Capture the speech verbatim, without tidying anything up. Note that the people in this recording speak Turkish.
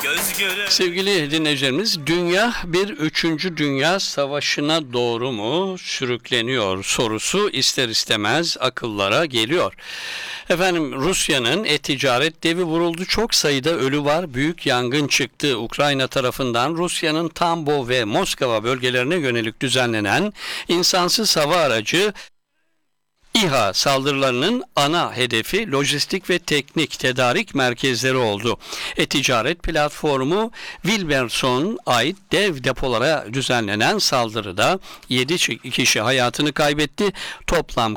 göz göre. Sevgili dinleyicilerimiz, dünya bir üçüncü Dünya Savaşı'na doğru mu sürükleniyor sorusu ister istemez akıllara geliyor. Efendim, Rusya'nın e-ticaret devi vuruldu. Çok sayıda ölü var. Büyük yangın çıktı. Ukrayna tarafından Rusya'nın Tambov ve Moskova bölgelerine yönelik düzenlenen insansız hava aracı İHA saldırılarının ana hedefi lojistik ve teknik tedarik merkezleri oldu. E-ticaret platformu Wilberson ait dev depolara düzenlenen saldırıda yedi kişi hayatını kaybetti. Toplam